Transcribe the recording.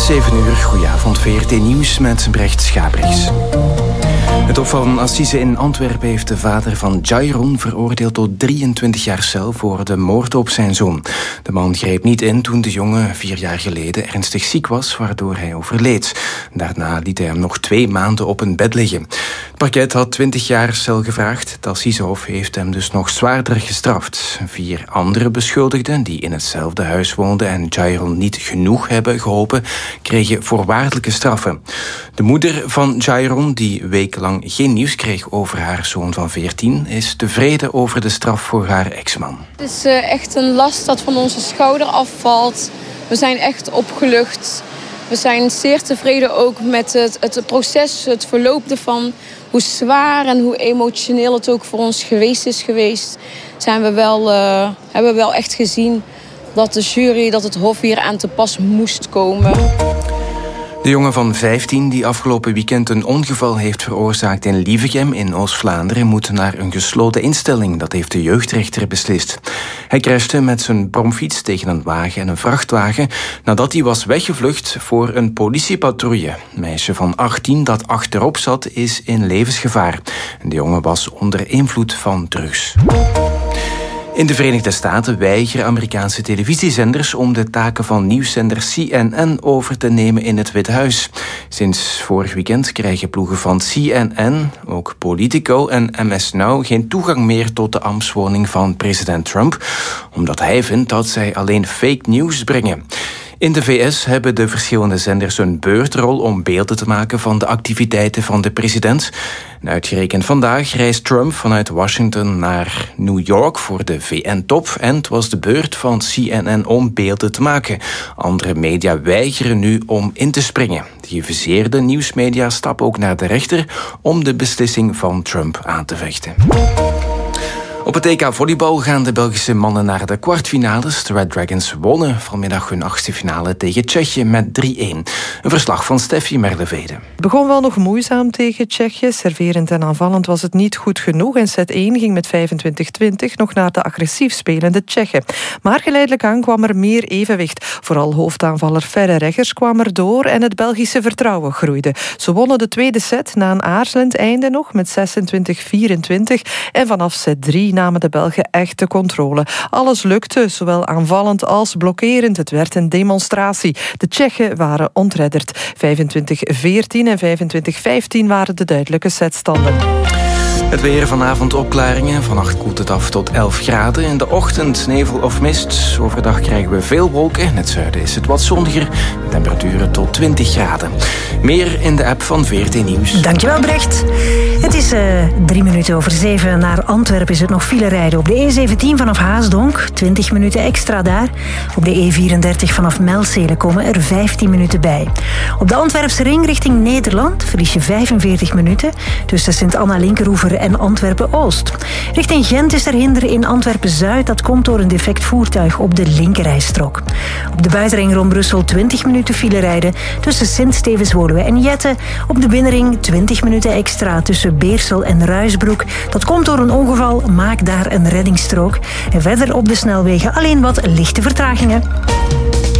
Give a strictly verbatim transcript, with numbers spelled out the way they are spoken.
zeven uur, goedenavond, V R T Nieuws met Brecht Schabriks. Het Hof van Assise in Antwerpen heeft de vader van Jairon veroordeeld tot drieëntwintig jaar cel voor de moord op zijn zoon. De man greep niet in toen de jongen vier jaar geleden ernstig ziek was, waardoor hij overleed. Daarna liet hij hem nog twee maanden op een bed liggen. Het parket had twintig jaar cel gevraagd. Het Assisehof heeft hem dus nog zwaarder gestraft. Vier andere beschuldigden die in hetzelfde huis woonden en Jairon niet genoeg hebben geholpen, kregen voorwaardelijke straffen. De moeder van Jairon, die wekenlang geen nieuws kreeg over haar zoon van veertien, is tevreden over de straf voor haar ex-man. Het is uh, echt een last dat van onze schouder afvalt. We zijn echt opgelucht. We zijn zeer tevreden ook met het, het proces, het verloop ervan. Hoe zwaar en hoe emotioneel het ook voor ons geweest is geweest, zijn we wel, uh, hebben we wel echt gezien dat de jury, dat het hof hier aan te pas moest komen. De jongen van vijftien die afgelopen weekend een ongeval heeft veroorzaakt in Lievegem in Oost-Vlaanderen moet naar een gesloten instelling. Dat heeft de jeugdrechter beslist. Hij crashte met zijn bromfiets tegen een wagen en een vrachtwagen nadat hij was weggevlucht voor een politiepatrouille. Een meisje van achttien dat achterop zat is in levensgevaar. De jongen was onder invloed van drugs. In de Verenigde Staten weigeren Amerikaanse televisiezenders om de taken van nieuwszender C N N over te nemen in het Witte Huis. Sinds vorig weekend krijgen ploegen van C N N, ook Politico en M S Now geen toegang meer tot de ambtswoning van president Trump, omdat hij vindt dat zij alleen fake news brengen. In de V S hebben de verschillende zenders een beurtrol om beelden te maken van de activiteiten van de president. En uitgerekend vandaag reist Trump vanuit Washington naar New York voor de V N-top en het was de beurt van C N N om beelden te maken. Andere media weigeren nu om in te springen. De geviseerde nieuwsmedia stappen ook naar de rechter om de beslissing van Trump aan te vechten. Op het E K volleybal gaan de Belgische mannen naar de kwartfinales. De Red Dragons wonnen vanmiddag hun achtste finale tegen Tsjechië met drie-een. Een verslag van Steffi Merlevede. Het begon wel nog moeizaam tegen Tsjechië. Serverend en aanvallend was het niet goed genoeg. En set één ging met vijfentwintig twintig nog naar de agressief spelende Tsjechen. Maar geleidelijk aan kwam er meer evenwicht. Vooral hoofdaanvaller Ferre Reggers kwam er door en het Belgische vertrouwen groeide. Ze wonnen de tweede set na een aarzelend einde nog met zesentwintig vierentwintig. En vanaf set drie namen de Belgen echt de controle. Alles lukte, zowel aanvallend als blokkerend. Het werd een demonstratie. De Tsjechen waren ontredderd. vijfentwintig veertien en vijfentwintig vijftien waren de duidelijke setstanden. Het weer, vanavond opklaringen. Vannacht koelt het af tot elf graden. In de ochtend nevel of mist. Overdag krijgen we veel wolken. In het zuiden is het wat zonniger. Temperaturen tot twintig graden. Meer in de app van V R T Nieuws. Dankjewel, Brecht. Het is uh, drie minuten over zeven. Naar Antwerpen is het nog file rijden. Op de E zeventien vanaf Haasdonk, twintig minuten extra daar. Op de E vierendertig vanaf Melzele komen er vijftien minuten bij. Op de Antwerpse ring richting Nederland verlies je vijfenveertig minuten tussen Sint-Anna-Linkeroever en Antwerpen-Oost. Richting Gent is er hinder in Antwerpen-Zuid. Dat komt door een defect voertuig op de linkerrijstrook. Op de buitenring rond Brussel twintig minuten file rijden tussen Sint-Stevens-Woluwe en Jette. Op de binnenring twintig minuten extra tussen Beersel en Ruisbroek. Dat komt door een ongeval. Maak daar een reddingsstrook. En verder op de snelwegen alleen wat lichte vertragingen.